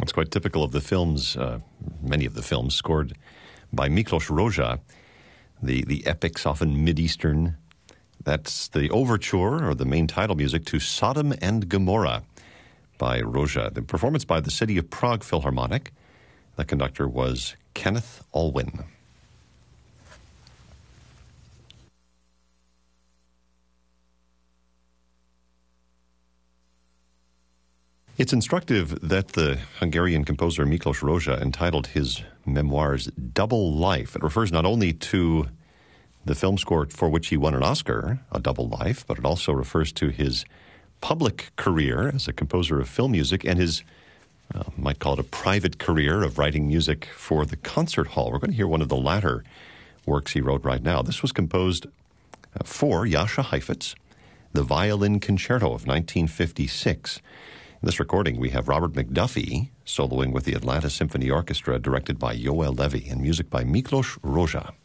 It's quite typical of the films, many of the films scored by Miklos Rozsa, the epics, often Mid-Eastern. That's the overture, or the main title music, to Sodom and Gomorrah by Rozsa. The performance by the City of Prague Philharmonic. The conductor was Kenneth Alwyn. It's instructive that the Hungarian composer Miklos Rozsa entitled his memoirs Double Life. It refers not only to the film score for which he won an Oscar, A Double Life, but it also refers to his public career as a composer of film music and his, might call it a private career of writing music for the concert hall. We're going to hear one of the latter works he wrote right now. This was composed for Jascha Heifetz, the Violin Concerto of 1956. In this recording, we have Robert McDuffie soloing with the Atlanta Symphony Orchestra, directed by Yoel Levy, and music by Miklos Rozsa.